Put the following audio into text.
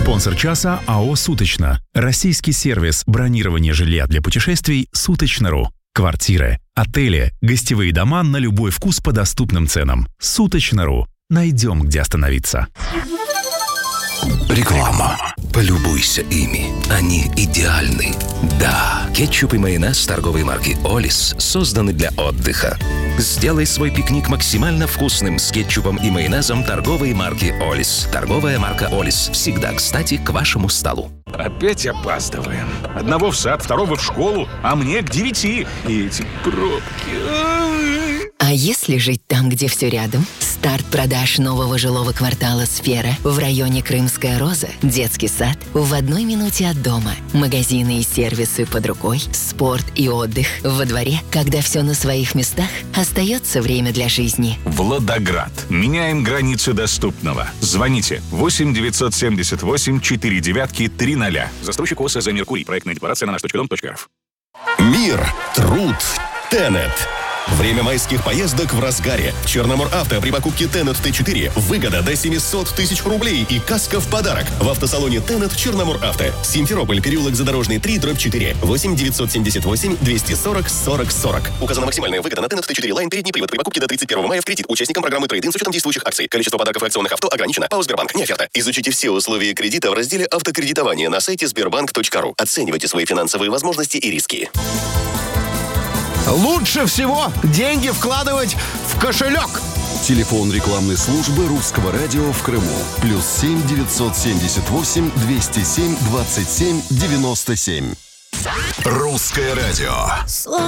Спонсор часа АО «Суточно». Российский сервис бронирования жилья для путешествий «Суточно.ру». Квартиры, отели, гостевые дома на любой вкус по доступным ценам. «Суточно.ру». Найдем, где остановиться. Реклама. Полюбуйся ими. Они идеальны. Да, кетчуп и майонез торговой марки «Олис» созданы для отдыха. Сделай свой пикник максимально вкусным с кетчупом и майонезом торговой марки «Олис». Торговая марка «Олис» всегда кстати к вашему столу. Опять опаздываем. Одного в сад, второго в школу, а мне к 9. И эти пробки. А если жить там, где все рядом? Старт продаж нового жилого квартала «Сфера» в районе Крымская Роза, детский сад в 1 минуте от дома, магазины и сервисы под рукой, спорт и отдых во дворе. Когда все на своих местах, остается время для жизни. Владоград. Меняем границы доступного. Звоните 8-978-49-300. Застройщик ОСЗ «Меркурий». Проектная декларация на наш.дом.рф. Мир, труд, Тенет. Время майских поездок в разгаре. Черномор-Авто при покупке Тенет Т4 выгода до 700 тысяч рублей и каска в подарок. В автосалоне Тенет Черномор-Авто. Симферополь, переулок Задорожный 3/4. 8-978-240-40-40. Указана максимальная выгода на Тенет Т4 Лайн передний привод при покупке до 31 мая в кредит участникам программы трейд-ин с учетом действующих акций. Количество подарков и акционных авто ограничено. ПАО «Сбербанк». Не оферта. Изучите все условия кредита в разделе «Автокредитование» на сайте sberbank.ru. Оценивайте свои финансовые возможности и риски. Лучше всего деньги вкладывать в кошелек. Телефон рекламной службы Русского радио в Крыму. +7 978 207 27 97. Русское радио.